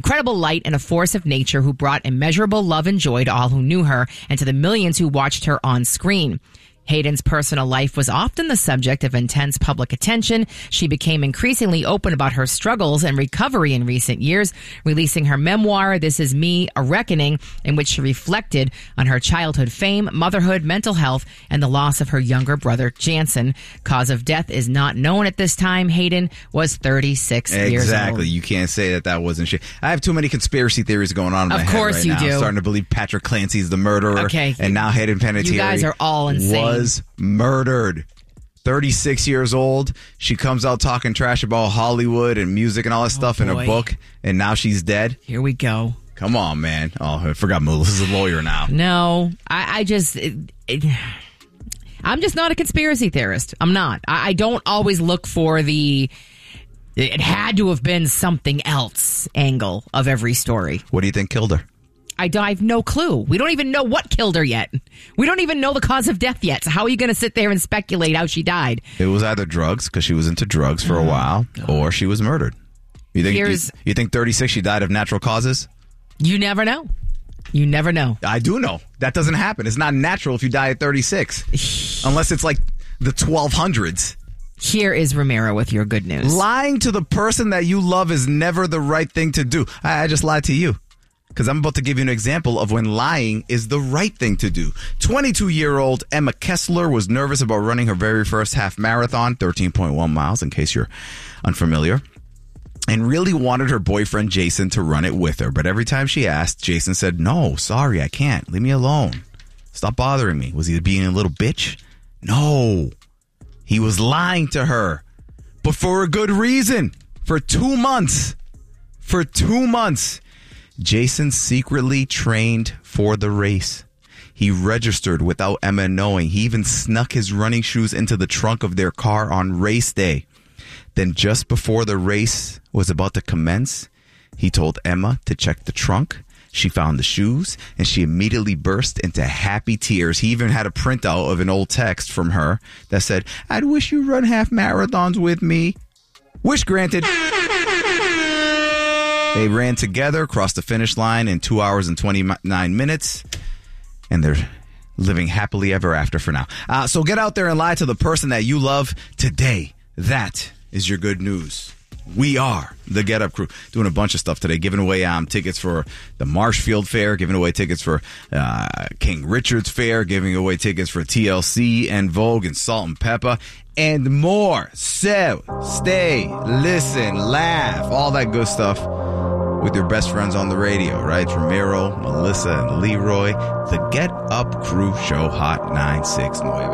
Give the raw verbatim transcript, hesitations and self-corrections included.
incredible light and a force of nature who brought immeasurable love and joy to all who knew her and to the millions who watched her on screen. Hayden's personal life was often the subject of intense public attention. She became increasingly open about her struggles and recovery in recent years, releasing her memoir, This Is Me, A Reckoning, in which she reflected on her childhood fame, motherhood, mental health, and the loss of her younger brother, Jansen. Cause of death is not known at this time. Hayden was thirty-six exactly. years old. Exactly. You can't say that that wasn't shit. I have too many conspiracy theories going on in of my head course right you now. do. I'm starting to believe Patrick Clancy's the murderer. Okay. And now Hayden Panettiere You guys are all insane. was murdered. thirty-six years old. She comes out talking trash about Hollywood and music and all that stuff oh, in a book, and now she's dead. Here we go. Come on, man. Oh, I forgot Melissa's a lawyer now. No, I, I just... It, it, I'm just not a conspiracy theorist. I'm not. I, I don't always look for the... It had to have been something else angle of every story. What do you think killed her? I, don't, I have no clue. We don't even know what killed her yet. We don't even know the cause of death yet. So how are you going to sit there and speculate how she died? It was either drugs, because she was into drugs for a while, or she was murdered. You think you, you think thirty-six she died of natural causes? You never know. You never know. I do know. That doesn't happen. It's not natural if you die at thirty-six. Unless it's like the twelve hundreds. Here is Romero with your good news. Lying to the person that you love is never the right thing to do. I, I just lied to you. Because I'm about to give you an example of when lying is the right thing to do. twenty-two-year-old Emma Kessler was nervous about running her very first half marathon, thirteen point one miles, in case you're unfamiliar, and really wanted her boyfriend Jason to run it with her. But every time she asked, Jason said, no, sorry, I can't. Leave me alone. Stop bothering me. Was he being a little bitch? No. He was lying to her. But for a good reason. For two months. For two months. Jason secretly trained for the race. He registered without Emma knowing. He even snuck his running shoes into the trunk of their car on race day. Then just before the race was about to commence, he told Emma to check the trunk. She found the shoes, and she immediately burst into happy tears. He even had a printout of an old text from her that said, I'd wish you run half marathons with me. Wish granted. They ran together, crossed the finish line in two hours and twenty-nine minutes, and they're living happily ever after for now. Uh, so get out there and lie to the person that you love today. That is your good news. We are the Get Up Crew, doing a bunch of stuff today, giving away um, tickets for the Marshfield Fair, giving away tickets for uh, King Richard's Fair, giving away tickets for T L C and Vogue and Salt and Pepper, and more. So stay, listen, laugh, all that good stuff with your best friends on the radio, right? Romero, Melissa, and Leroy. The Get Up Crew Show, Hot nine six nine.